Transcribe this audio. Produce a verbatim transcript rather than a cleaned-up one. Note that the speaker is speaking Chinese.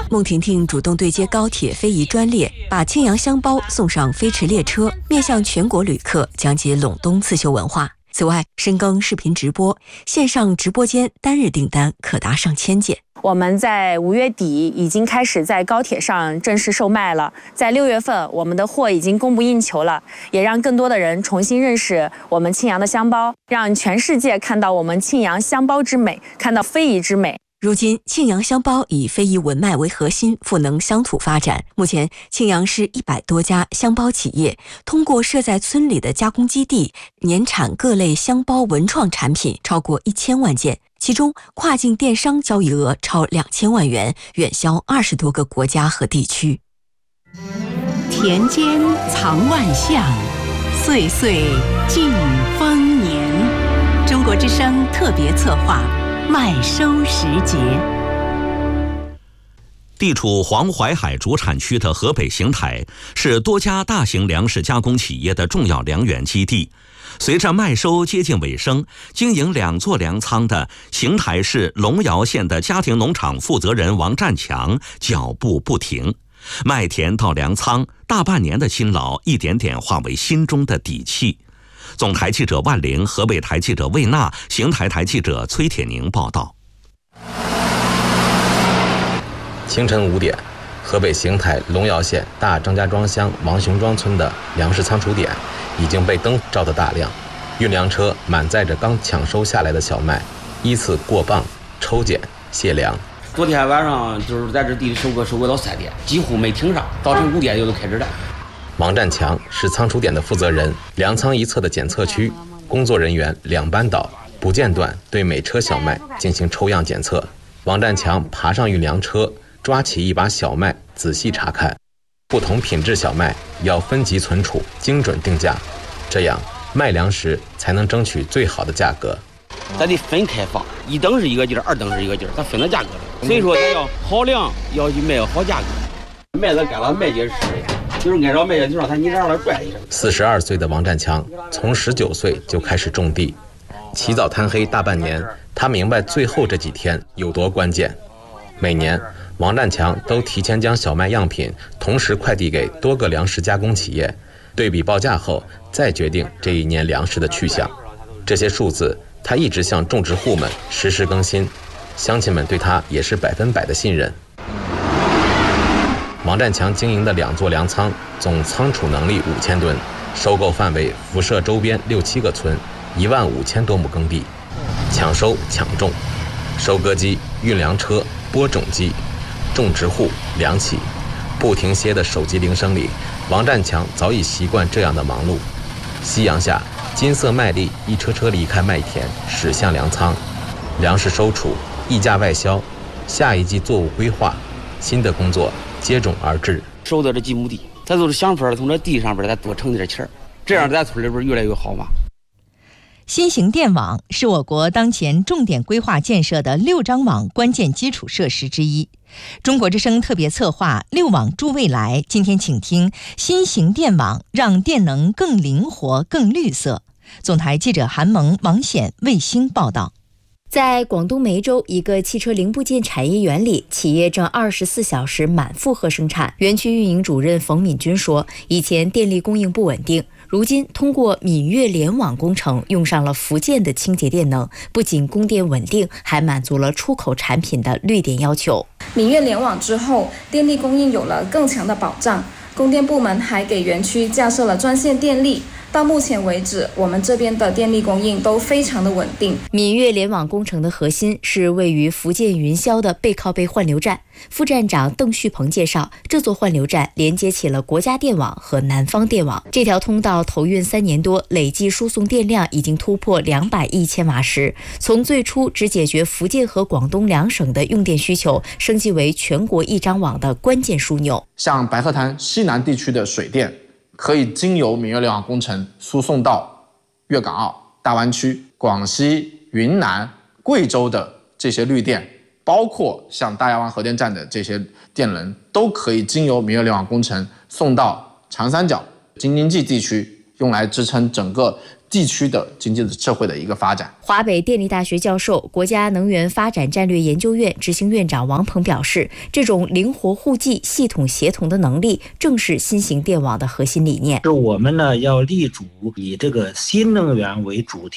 孟婷婷主动对接高铁非遗专列，把庆阳香包送上飞驰列车，面向全国旅客讲解陇东刺绣文化。此外，深耕视频直播，线上直播间单日订单可达上千件。 我们在五月底已经开始在高铁上正式售卖了，在六月份我们的货已经供不应求了，也让更多的人重新认识我们庆阳的香包，让全世界看到我们庆阳香包之美，看到非遗之美。 如今，庆阳香包以非遗文脉为核心，赋能乡土发展。目前，庆阳市一百多家香包企业通过设在村里的加工基地，年产各类香包文创产品超过一千万件，其中跨境电商交易额超两千万元，远销二十多个国家和地区。 田间藏万象，岁岁尽丰年。中国之声特别策划。麦收时节。 地处黄淮海主产区的河北邢台是多家大型粮食加工企业的重要粮源基地。随着麦收接近尾声，经营两座粮仓的邢台市龙窑县的家庭农场负责人王占强脚步不停。麦田到粮仓，大半年的辛劳一点点化为心中的底气。总台记者万玲，河北台记者魏娜，邢台台记者崔铁宁报道。 清晨五点，河北邢台龙窑县大张家庄乡王雄庄村的粮食仓储点已经被灯照得大亮，运粮车满载着刚抢收下来的小麦，依次过磅、抽检、卸粮。 昨天晚上就是在这地里收割，收割到三点，几乎没停上，早晨五点就都开始了。 王占强是仓储点的负责人，粮仓一侧的检测区，工作人员两班倒，不间断对每车小麦进行抽样检测。王占强爬上运粮车，抓起一把小麦仔细查看，不同品质小麦要分级存储，精准定价，这样卖粮食才能争取最好的价格。 咱得分开放，一等是一个劲儿，二等是一个劲儿，咱分了价格的。所以说咱要好粮，要去卖好价格。麦子干了，麦秸是。就是按照麦秸就让他你让他拽一下。 四十二岁的王占强从十九岁就开始种地，起早贪黑大半年，他明白最后这几天有多关键。每年，王占强都提前将小麦样品同时快递给多个粮食加工企业，对比报价后再决定这一年粮食的去向。这些数字他一直向种植户们实时更新，乡亲们对他也是百分百的信任。王占强经营的两座粮仓总仓储能力五千吨，收购范围辐射周边六七个村，一万五千多亩耕地。抢收抢种，收割机、运粮车、播种机，种植户、粮企，不停歇的手机铃声里，王占强早已习惯这样的忙碌。夕阳下，金色麦粒一车车离开麦田，驶向粮仓，粮食收储、溢价外销，下一季作物规划，新的工作接踵而至。 收的这几亩地，咱都是想法从这地上边再多挣点钱，这样咱村里边越来越好嘛。 新型电网是我国当前重点规划建设的六张网关键基础设施之一。中国之声特别策划六网助未来，今天请听新型电网让电能更灵活更绿色。总台记者韩萌、王显、卫星报道。 在广东梅州一个汽车零部件产业园里，企业正二十四小时满负荷生产。园区运营主任冯敏军说，以前电力供应不稳定，如今通过闽粤联网工程用上了福建的清洁电能，不仅供电稳定，还满足了出口产品的绿电要求。 闽粤联网之后，电力供应有了更强的保障，供电部门还给园区架设了专线电力。到目前为止，我们这边的电力供应都非常的稳定。 闽粤联网工程的核心是位于福建云霄的背靠背换流站。副站长邓旭鹏介绍，这座换流站连接起了国家电网和南方电网。这条通道投运三年多，累计输送电量已经突破两百亿千瓦时。从最初只解决福建和广东两省的用电需求，升级为全国一张网的关键枢纽。 像白鹤滩西南地区的水电，可以经由闽粤联网工程输送到粤港澳大湾区、广西、云南、贵州的这些绿电，包括像大亚湾核电站的这些电能，都可以经由闽粤联网工程送到长三角、京津冀地区，用来支撑整个地区的经济社会的一个发展。 华北电力大学教授、国家能源发展战略研究院执行院长王鹏表示，这种灵活互济、系统协同的能力，正是新型电网的核心理念。 是我们呢要立足以这个新能源为主题。